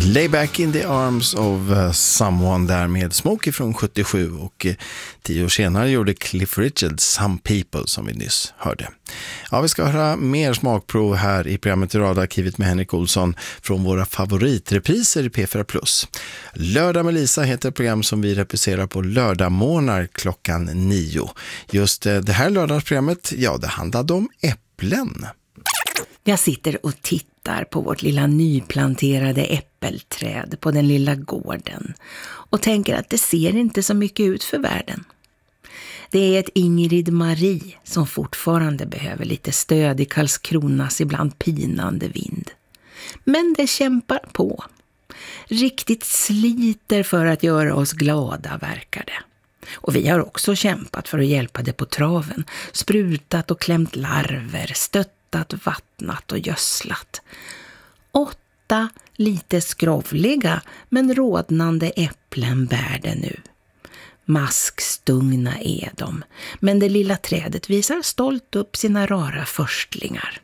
Lay back in the arms of someone där med Smokey från 77 och 10 år senare gjorde Cliff Richard Some People som vi nyss hörde. Ja, vi ska höra mer smakprov här i programmet i radarkivet med Henrik Olsson från våra favoritrepriser i P4+. Lördag med Lisa heter ett program som vi repriserar på lördagmorgnar klockan 9. Just det här lördagsprogrammet, ja, det handlade om äpplen. Jag sitter och tittar på vårt lilla nyplanterade äppelträd på den lilla gården och tänker att det ser inte så mycket ut för världen. Det är ett Ingrid Marie som fortfarande behöver lite stöd i Karlskronas ibland pinande vind. Men det kämpar på. Riktigt sliter för att göra oss glada, verkar det. Och vi har också kämpat för att hjälpa det på traven. Sprutat och klämt larver, stöttat, vattnat och gödslat. 8 lite skrovliga men rodnande äpplen bär det nu. Maskstungna är de, men det lilla trädet visar stolt upp sina rara förstlingar.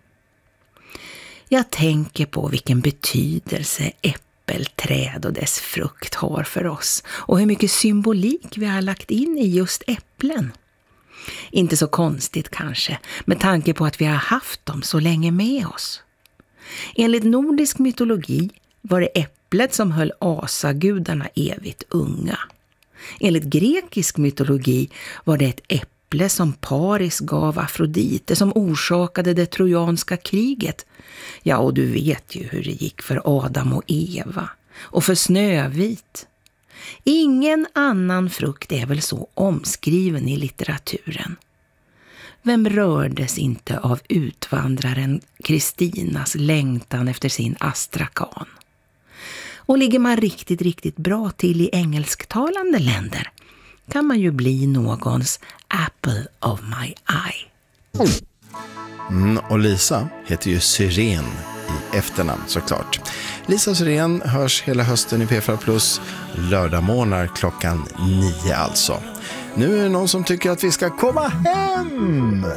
Jag tänker på vilken betydelse äppelträd och dess frukt har för oss och hur mycket symbolik vi har lagt in i just äpplen. Inte så konstigt kanske, med tanke på att vi har haft dem så länge med oss. Enligt nordisk mytologi var det äpplet som höll asagudarna evigt unga. Enligt grekisk mytologi var det ett äpple som Paris gav Afrodite som orsakade det trojanska kriget. Ja, och du vet ju hur det gick för Adam och Eva och för Snövit. Ingen annan frukt är väl så omskriven i litteraturen. Vem rördes inte av utvandraren Kristinas längtan efter sin astrakan? Och ligger man riktigt bra till i engelsktalande länder kan man ju bli någons apple of my eye. Och Lisa heter ju Syren i efternamn såklart. Lisa Syren hörs hela hösten i P4+, lördagmorgnar klockan 9 alltså. Nu är det någon som tycker att vi ska komma hem.